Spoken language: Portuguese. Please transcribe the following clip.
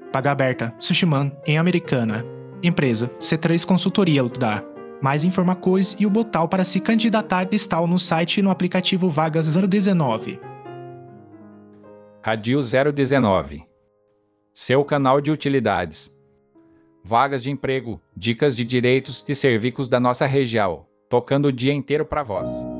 Paga aberta, Sushiman, em Americana. Empresa, C3 Consultoria da. Mais informações e o botão para se candidatar está no site e no aplicativo Vagas 019. Radio 019. Seu canal de utilidades. Vagas de emprego, dicas de direitos e serviços da nossa região, tocando o dia inteiro para vós.